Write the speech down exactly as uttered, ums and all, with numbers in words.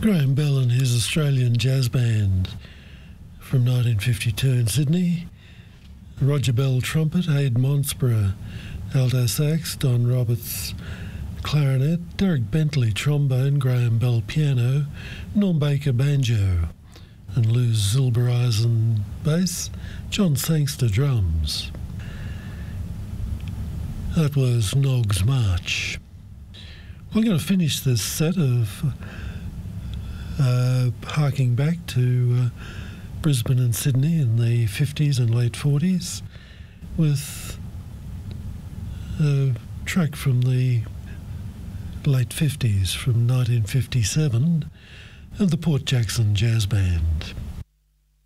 Graham Bell and his Australian Jazz Band from nineteen fifty-two in Sydney. Roger Bell trumpet, Aid Monsborough alto sax, Don Roberts clarinet, Derek Bentley trombone, Graham Bell piano, Norm Baker banjo, and Lou Zilbereisen bass, John Sangster drums. That was Nog's March. We're going to finish this set of uh, harking back to uh, Brisbane and Sydney in the fifties and late forties with a track from the late fifties, from nineteen fifty-seven, and the Port Jackson Jazz Band.